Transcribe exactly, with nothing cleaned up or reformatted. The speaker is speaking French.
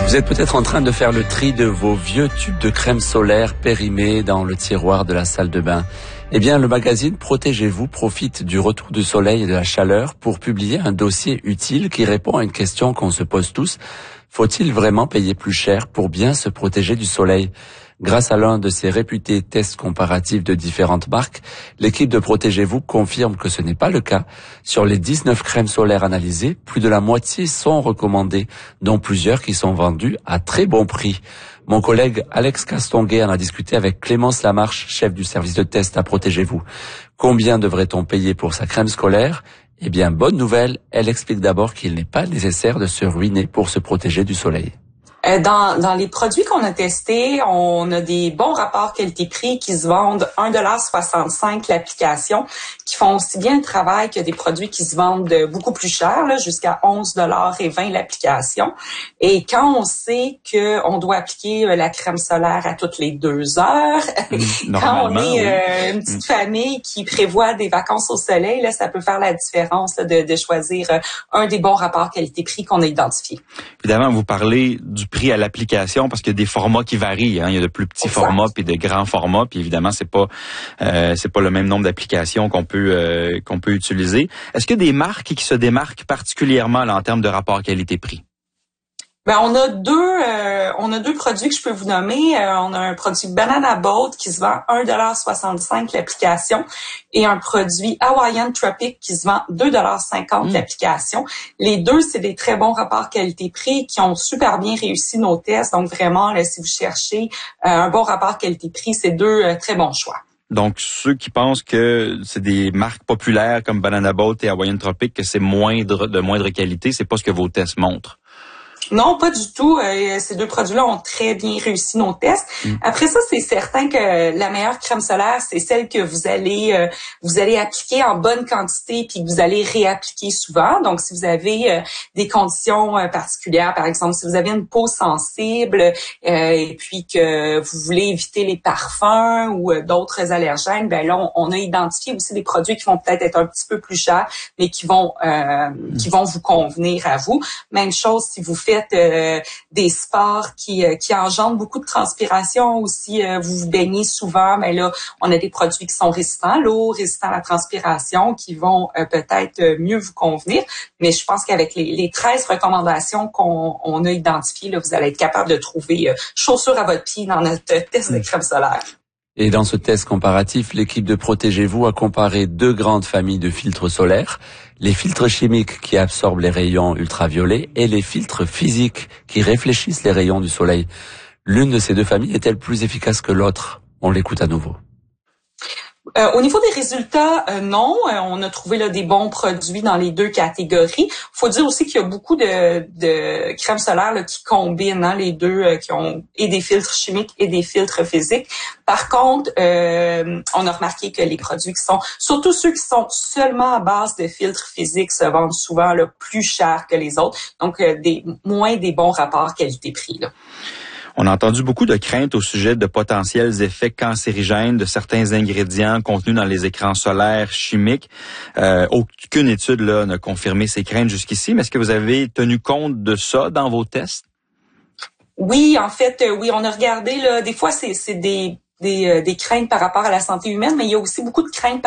Vous êtes peut-être en train de faire le tri de vos vieux tubes de crème solaire périmés dans le tiroir de la salle de bain. Eh bien, le magazine Protégez-vous profite du retour du soleil et de la chaleur pour publier un dossier utile qui répond à une question qu'on se pose tous. Faut-il vraiment payer plus cher pour bien se protéger du soleil ? Grâce à l'un de ces réputés tests comparatifs de différentes marques, l'équipe de Protégez-vous confirme que ce n'est pas le cas. Sur les dix-neuf crèmes solaires analysées, plus de la moitié sont recommandées, dont plusieurs qui sont vendues à très bon prix. Mon collègue Alex Castonguay en a discuté avec Clémence Lamarche, chef du service de test à Protégez-vous. Combien devrait-on payer pour sa crème scolaire ? Eh bien, bonne nouvelle, elle explique d'abord qu'il n'est pas nécessaire de se ruiner pour se protéger du soleil. Dans, dans les produits qu'on a testés, on a des bons rapports qualité-prix qui se vendent un dollar soixante-cinq l'application, qui font aussi bien le travail que des produits qui se vendent beaucoup plus cher, là, jusqu'à onze dollars vingt l'application. Et quand on sait qu'on doit appliquer la crème solaire à toutes les deux heures, mmh, quand on est oui. euh, une petite mmh. famille qui prévoit des vacances au soleil, là, ça peut faire la différence là, de, de choisir un des bons rapports qualité-prix qu'on a identifiés. Évidemment, vous parlez du prix à l'application parce qu'il y a des formats qui varient. Hein. Il y a de plus petits exact. formats puis de grands formats. Puis évidemment, c'est pas euh, c'est pas le même nombre d'applications qu'on peut euh, qu'on peut utiliser. Est-ce qu'il y a des marques qui se démarquent particulièrement là, en termes de rapport qualité-prix? Ben on a deux euh, on a deux produits que je peux vous nommer. Euh, on a un produit Banana Boat qui se vend un dollar soixante-cinq l'application et un produit Hawaiian Tropic qui se vend deux dollars cinquante mmh. l'application. Les deux, c'est des très bons rapports qualité-prix qui ont super bien réussi nos tests. Donc vraiment, là, si vous cherchez euh, un bon rapport qualité-prix, c'est deux euh, très bons choix. Donc, ceux qui pensent que c'est des marques populaires comme Banana Boat et Hawaiian Tropic, que c'est moindre de moindre qualité, c'est pas ce que vos tests montrent. Non, pas du tout. Euh, ces deux produits-là ont très bien réussi nos tests. Mm. Après ça, c'est certain que la meilleure crème solaire, c'est celle que vous allez euh, vous allez appliquer en bonne quantité puis que vous allez réappliquer souvent. Donc, si vous avez euh, des conditions euh, particulières, par exemple, si vous avez une peau sensible euh, et puis que vous voulez éviter les parfums ou euh, d'autres allergènes, ben là, on, on a identifié aussi des produits qui vont peut-être être un petit peu plus chers, mais qui vont euh, mm. qui vont vous convenir à vous. Même chose si vous faites Euh, des sports qui euh, qui engendrent beaucoup de transpiration aussi, euh, vous vous baignez souvent, mais là on a des produits qui sont résistants à l'eau, résistants à la transpiration, qui vont euh, peut-être mieux vous convenir. Mais je pense qu'avec les, les treize recommandations qu'on on a identifiées, là, vous allez être capable de trouver euh, chaussures à votre pied dans notre test de crème solaire. Et dans ce test comparatif, l'équipe de Protégez-vous a comparé deux grandes familles de filtres solaires, les filtres chimiques qui absorbent les rayons ultraviolets et les filtres physiques qui réfléchissent les rayons du soleil. L'une de ces deux familles est-elle plus efficace que l'autre ? On l'écoute à nouveau. Euh, au niveau des résultats, euh, non. Euh, on a trouvé là des bons produits dans les deux catégories. Faut dire aussi qu'il y a beaucoup de, de crèmes solaires là, qui combinent hein, les deux, euh, qui ont et des filtres chimiques et des filtres physiques. Par contre, euh, on a remarqué que les produits qui sont, surtout ceux qui sont seulement à base de filtres physiques, se vendent souvent là, plus cher que les autres. Donc, euh, des moins des bons rapports qualité-prix. Là. On a entendu beaucoup de craintes au sujet de potentiels effets cancérigènes de certains ingrédients contenus dans les écrans solaires chimiques. Euh, aucune étude là n'a confirmé ces craintes jusqu'ici, mais est-ce que vous avez tenu compte de ça dans vos tests? Oui, en fait, euh, oui, on a regardé là. Des fois, c'est, c'est des des, euh, des craintes par rapport à la santé humaine, mais il y a aussi beaucoup de craintes